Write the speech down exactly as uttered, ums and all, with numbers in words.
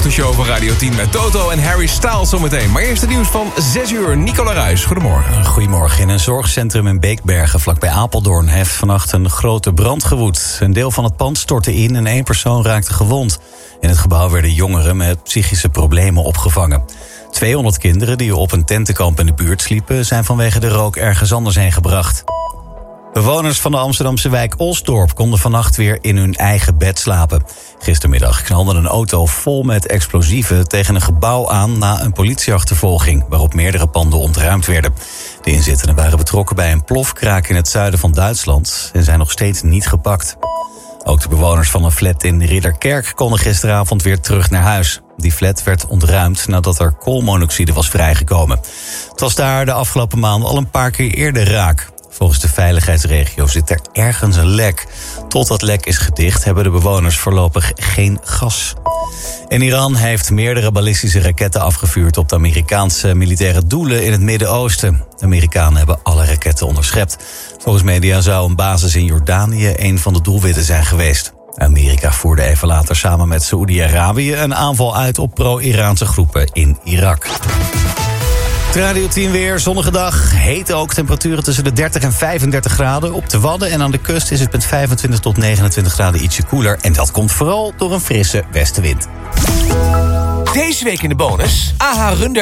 ochtendshow van Radio tien met Toto en Harry Styles zometeen. Maar eerst het nieuws van zes uur. Nicola Ruijs, goedemorgen. Goedemorgen. In een zorgcentrum in Beekbergen, vlakbij Apeldoorn, heeft vannacht een grote brand gewoed. Een deel van het pand stortte in en één persoon raakte gewond. In het gebouw werden jongeren met psychische problemen opgevangen. tweehonderd kinderen die op een tentenkamp in de buurt sliepen, zijn vanwege de rook ergens anders heen gebracht. Bewoners van de Amsterdamse wijk Osdorp konden vannacht weer in hun eigen bed slapen. Gistermiddag knalde een auto vol met explosieven tegen een gebouw aan na een politieachtervolging, waarop meerdere panden ontruimd werden. De inzittenden waren betrokken bij een plofkraak in het zuiden van Duitsland en zijn nog steeds niet gepakt. Ook de bewoners van een flat in Ridderkerk konden gisteravond weer terug naar huis. Die flat werd ontruimd nadat er koolmonoxide was vrijgekomen. Het was daar de afgelopen maanden al een paar keer eerder raak. Volgens de veiligheidsregio zit er ergens een lek. Tot dat lek is gedicht hebben de bewoners voorlopig geen gas. En Iran heeft meerdere ballistische raketten afgevuurd op de Amerikaanse militaire doelen in het Midden-Oosten. De Amerikanen hebben alle raketten onderschept. Volgens media zou een basis in Jordanië een van de doelwitten zijn geweest. Amerika voerde even later samen met Saoedi-Arabië een aanval uit op pro-Iraanse groepen in Irak. Radio tien weer, zonnige dag. Heet ook, temperaturen tussen de dertig en vijfendertig graden. Op de Wadden en aan de kust is het met vijfentwintig tot negenentwintig graden ietsje koeler. En dat komt vooral door een frisse westenwind. Deze week in de bonus. A H Runder